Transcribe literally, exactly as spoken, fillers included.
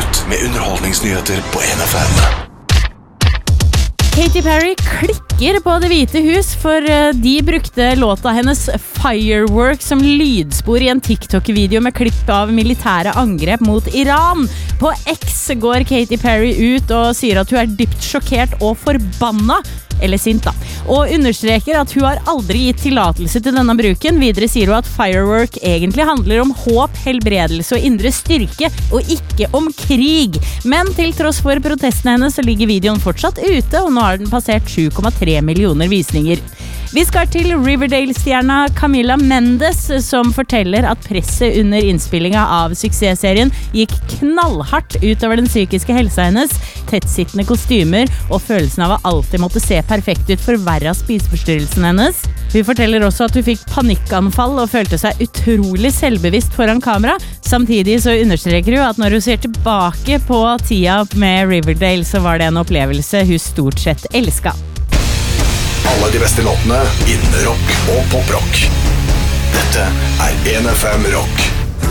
Ukeslutt med underholdningsnyheter på N F M. Katy Perry klikker på Det hvite hus, for de brukte låta hennes Firework som lydspor i en TikTok-video med klipp av militære angrep mot Iran. På X går Katy Perry ut og sier at hun er dypt sjokkert og forbanna, eller sint da, og understreker at hun har aldri gitt tillatelse til denne bruken. Videre sier hun at Firework egentlig handler om håp, helbredelse og indre styrke, og ikke om krig. Men til tross for protestene hennes så ligger videoen fortsatt ute, og nå har den passert sju komma tre millioner visninger. Vi skal til Riverdale-stjerna Camila Mendes, som forteller at presset under innspillinga av suksessserien gikk knallhardt utover den psykiske helsa hennes. Tettsittende kostymer og følelsen av å alltid måtte se perfekt ut forverret spiseforstyrrelsen hennes. Hun forteller også at hun fikk panikkanfall og følte seg utrolig selvbevisst foran kamera. Samtidig så understreker hun at når hun ser tilbake på tida med Riverdale, så var det en opplevelse hun stort sett elsket. Alle de beste låtene innen rock og poprock. Dette er N F M Rock.